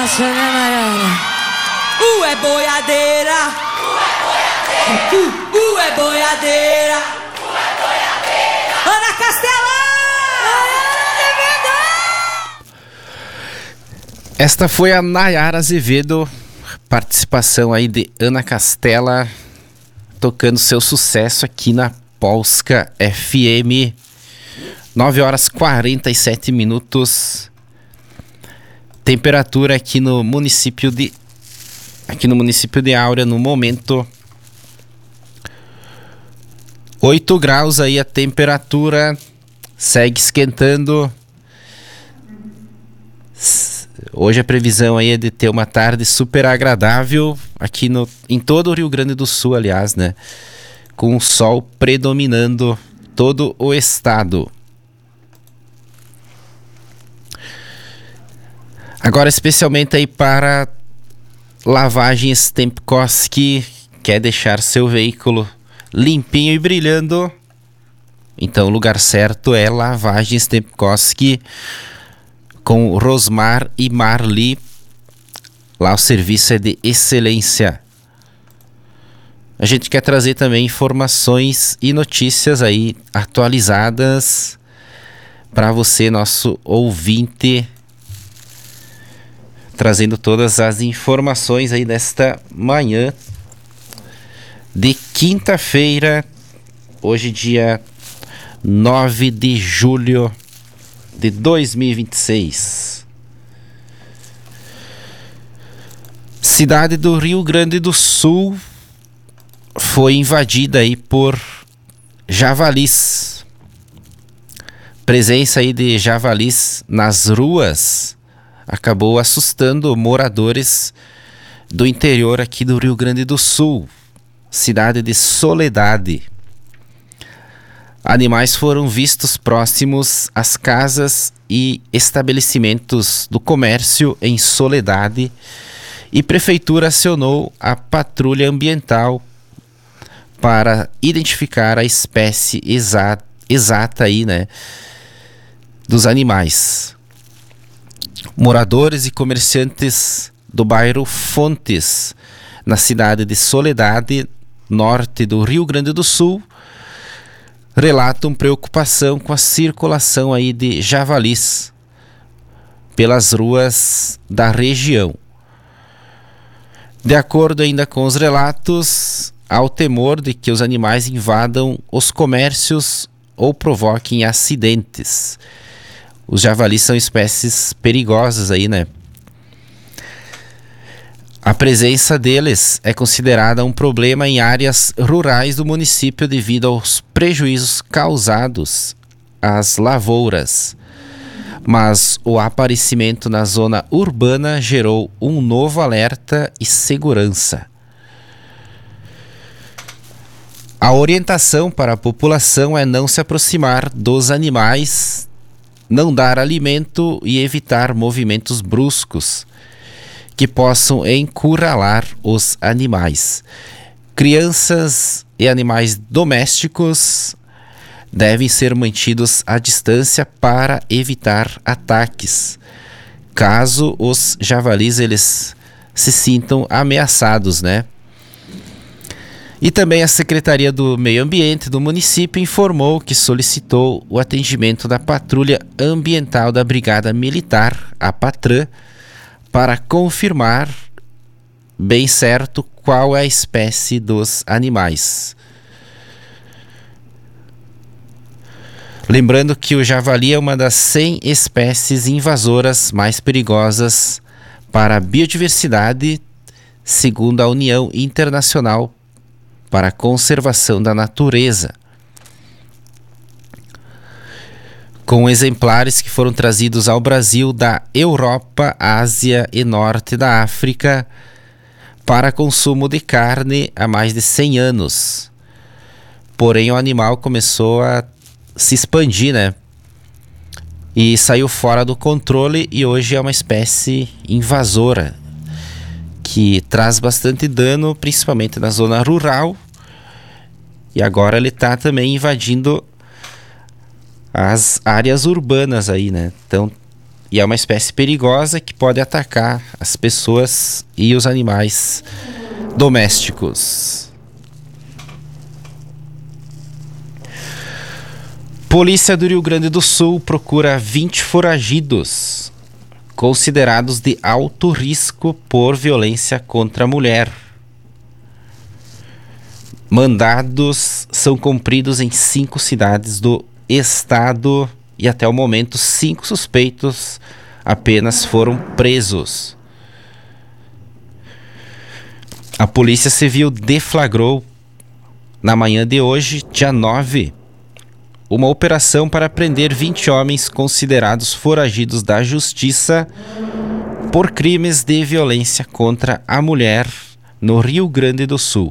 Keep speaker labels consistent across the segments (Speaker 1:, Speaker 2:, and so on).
Speaker 1: massa, né, Mariana?
Speaker 2: É boiadeira. É boiadeira. Ana Castela!
Speaker 3: Esta foi a Nayara Azevedo, participação aí de Ana Castela, tocando seu sucesso aqui na Polska FM. 9 horas 47 minutos. Temperatura aqui no município de Áurea no momento 8 graus aí a temperatura, segue esquentando. Hoje a previsão aí é de ter uma tarde super agradável aqui em todo o Rio Grande do Sul, aliás, né? Com o sol predominando todo o estado. Agora, especialmente aí para Lavagens Stempkowski, quer deixar seu veículo limpinho e brilhando? Então o lugar certo é Lavagens Stempkowski, com Rosmar e Marli. Lá o serviço é de excelência. A gente quer trazer também informações e notícias aí atualizadas para você, nosso ouvinte, trazendo todas as informações aí desta manhã de quinta-feira, hoje dia 9 de julho de 2026. Cidade do Rio Grande do Sul foi invadida aí por javalis. Presença aí de javalis nas ruas acabou assustando moradores do interior aqui do Rio Grande do Sul, cidade de Soledade. Animais foram vistos próximos às casas e estabelecimentos do comércio em Soledade e a prefeitura acionou a patrulha ambiental para identificar a espécie exata aí, né, dos animais. Moradores e comerciantes do bairro Fontes, na cidade de Soledade, norte do Rio Grande do Sul, relatam preocupação com a circulação aí de javalis pelas ruas da região. De acordo ainda com os relatos, há o temor de que os animais invadam os comércios ou provoquem acidentes. Os javalis são espécies perigosas aí, né? A presença deles é considerada um problema em áreas rurais do município devido aos prejuízos causados às lavouras. Mas o aparecimento na zona urbana gerou um novo alerta e segurança. A orientação para a população é não se aproximar dos animais, não dar alimento e evitar movimentos bruscos que possam encurralar os animais. Crianças e animais domésticos devem ser mantidos à distância para evitar ataques, caso os javalis eles se sintam ameaçados, né? E também a Secretaria do Meio Ambiente do município informou que solicitou o atendimento da Patrulha Ambiental da Brigada Militar, a Patran, para confirmar bem certo qual é a espécie dos animais. Lembrando que o javali é uma das 100 espécies invasoras mais perigosas para a biodiversidade, segundo a União Internacional para a Conservação da Natureza, com exemplares que foram trazidos ao Brasil da Europa, Ásia e Norte da África para consumo de carne há mais de 100 anos. Porém, o animal começou a se expandir, né? E saiu fora do controle e hoje é uma espécie invasora que traz bastante dano, principalmente na zona rural, e agora ele está também invadindo as áreas urbanas aí, né? Então E é uma espécie perigosa que pode atacar as pessoas e os animais domésticos. Polícia do Rio Grande do Sul procura 20 foragidos considerados de alto risco por violência contra a mulher. Mandados são cumpridos em 5 cidades do estado e até o momento 5 suspeitos apenas foram presos. A Polícia Civil deflagrou na manhã de hoje, dia 9, uma operação para prender 20 homens considerados foragidos da justiça por crimes de violência contra a mulher no Rio Grande do Sul.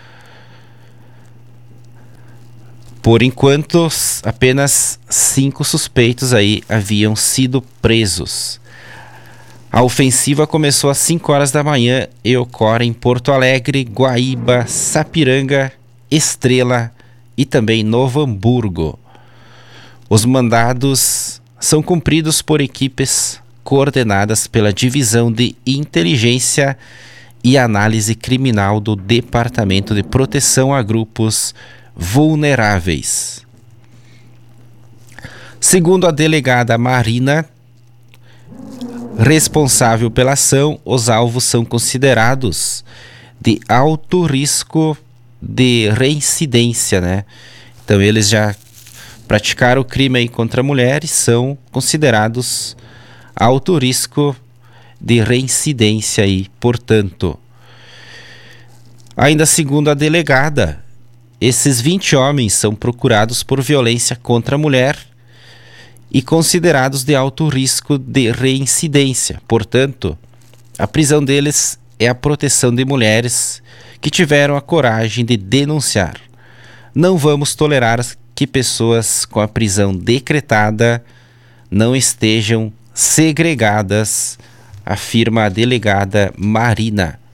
Speaker 3: Por enquanto, apenas 5 suspeitos aí haviam sido presos. A ofensiva começou às 5 horas da manhã e ocorre em Porto Alegre, Guaíba, Sapiranga, Estrela e também Novo Hamburgo. Os mandados são cumpridos por equipes coordenadas pela Divisão de Inteligência e Análise Criminal do Departamento de Proteção a Grupos Vulneráveis. Segundo a delegada Marina, responsável pela ação, os alvos são considerados de alto risco de reincidência, né? Então eles já praticaram o crime aí contra mulheres, são considerados alto risco de reincidência aí, portanto. Ainda segundo a delegada, esses 20 homens são procurados por violência contra a mulher e considerados de alto risco de reincidência. Portanto, a prisão deles é a proteção de mulheres que tiveram a coragem de denunciar. Não vamos tolerar que pessoas com a prisão decretada não estejam segregadas, afirma a delegada Marina.